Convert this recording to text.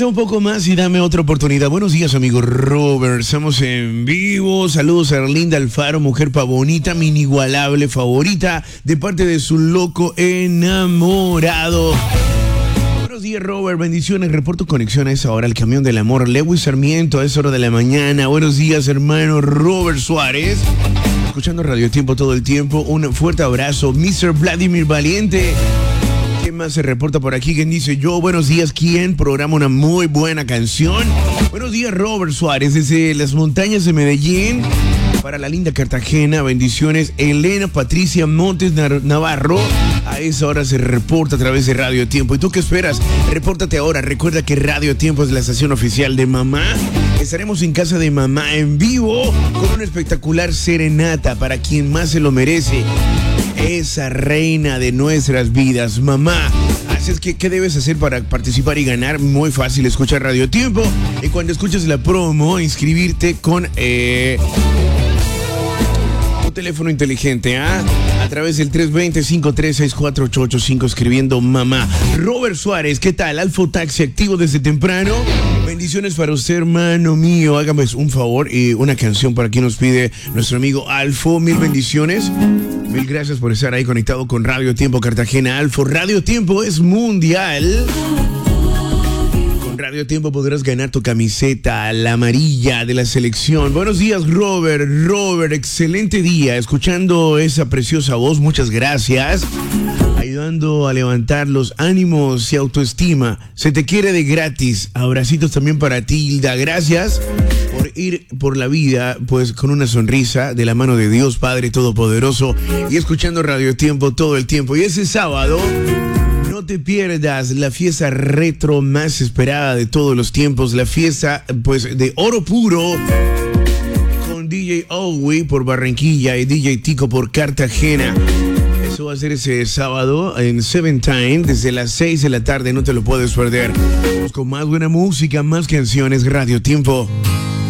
Avanza un poco más y dame otra oportunidad. Buenos días, amigo Robert. Estamos en vivo. Saludos a Erlinda Alfaro, mujer pa' bonita, mi inigualable favorita, de parte de su loco enamorado. Buenos días, Robert. Bendiciones. Reporto conexión a esa hora. El camión del amor. Lewis Sarmiento a esa hora de la mañana. Buenos días, hermano Robert Suárez. Escuchando Radio Tiempo todo el tiempo. Un fuerte abrazo. Mr. Vladimir Valiente. ¿Quién más se reporta por aquí? ¿Quién dice yo? Buenos días. ¿Quién programa una muy buena canción? Buenos días, Robert Suárez. Desde las montañas de Medellín. Para la linda Cartagena, bendiciones. Elena Patricia Montes Navarro, a esa hora se reporta a través de Radio Tiempo. ¿Y tú qué esperas? Repórtate ahora. Recuerda que Radio Tiempo es la estación oficial de mamá. Estaremos en casa de mamá en vivo con una espectacular serenata para quien más se lo merece. Esa reina de nuestras vidas, mamá. Así es que, ¿qué debes hacer para participar y ganar? Muy fácil, escuchar Radio Tiempo. Y cuando escuches la promo, inscribirte con... teléfono inteligente, a través del 320-536-4885 escribiendo mamá. Robert Suárez, ¿qué tal? Alfo Taxi activo desde temprano. Bendiciones para usted, hermano mío. Hágame un favor y una canción para quien nos pide nuestro amigo Alfo. Mil bendiciones. Mil gracias por estar ahí conectado con Radio Tiempo Cartagena. Alfo, Radio Tiempo es mundial. Radio Tiempo podrás ganar tu camiseta, la amarilla de la selección. Buenos días, Robert. Robert, excelente día. Escuchando esa preciosa voz, muchas gracias. Ayudando a levantar los ánimos y autoestima. Se te quiere de gratis. Abracitos también para ti, Hilda. Gracias por ir por la vida, pues con una sonrisa de la mano de Dios Padre Todopoderoso y escuchando Radio Tiempo todo el tiempo. Y ese sábado... no te pierdas la fiesta retro más esperada de todos los tiempos, la fiesta pues de oro puro con DJ Owi por Barranquilla y DJ Tico por Cartagena. Eso va a ser ese sábado en Seventeen desde las 6 de la tarde, no te lo puedes perder. Vamos con más buena música, más canciones, Radio Tiempo.